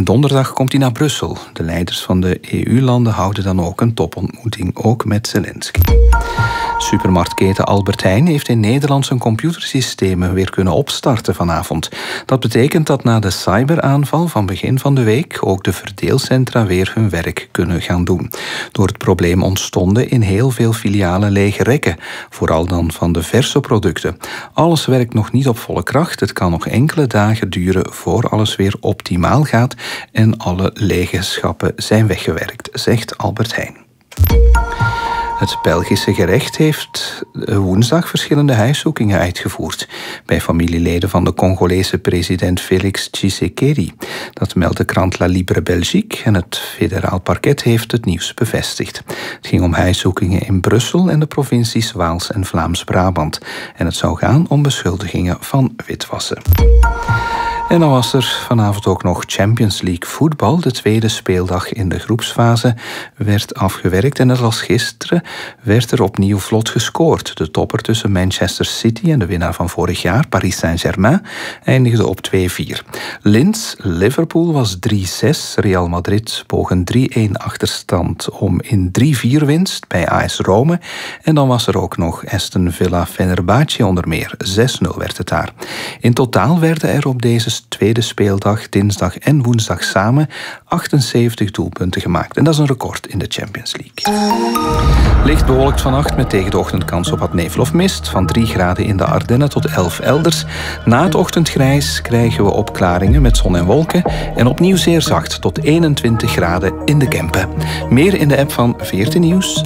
En donderdag komt hij naar Brussel. De leiders van de EU-landen houden dan ook een topontmoeting, ook met Zelensky. Supermarktketen Albert Heijn heeft in Nederland zijn computersystemen weer kunnen opstarten vanavond. Dat betekent dat na de cyberaanval van begin van de week ook de verdeelcentra weer hun werk kunnen gaan doen. Door het probleem ontstonden in heel veel filialen lege rekken, vooral dan van de verse producten. Alles werkt nog niet op volle kracht. Het kan nog enkele dagen duren voor alles weer optimaal gaat en alle lege schappen zijn weggewerkt, zegt Albert Heijn. Het Belgische gerecht heeft woensdag verschillende huiszoekingen uitgevoerd bij familieleden van de Congolese president Félix Tshisekedi. Dat meldt de krant La Libre Belgique en het federaal parket heeft het nieuws bevestigd. Het ging om huiszoekingen in Brussel en de provincies Waals en Vlaams-Brabant. En het zou gaan om beschuldigingen van witwassen. En dan was er vanavond ook nog Champions League voetbal. De tweede speeldag in de groepsfase werd afgewerkt. En net als gisteren werd er opnieuw vlot gescoord. De topper tussen Manchester City en de winnaar van vorig jaar, Paris Saint-Germain, eindigde op 2-4. Liverpool was 3-6. Real Madrid boog een 3-1 achterstand om in 3-4 winst bij AS Rome. En dan was er ook nog Aston Villa Fenerbahce onder meer. 6-0 werd het daar. In totaal werden er op deze tweede speeldag, dinsdag en woensdag samen 78 doelpunten gemaakt. En dat is een record in de Champions League. Licht bewolkt vannacht met tegen de ochtend kans op wat nevel of mist. Van 3 graden in de Ardennen tot 11 elders. Na het ochtendgrijs krijgen we opklaringen met zon en wolken. En opnieuw zeer zacht tot 21 graden in de Kempen. Meer in de app van 14 Nieuws.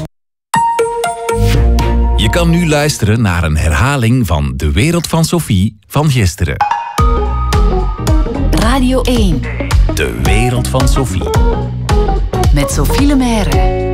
Je kan nu luisteren naar een herhaling van De Wereld van Sophie van gisteren. Radio 1. De Wereld van Sophie. Met Sophie Lemaire.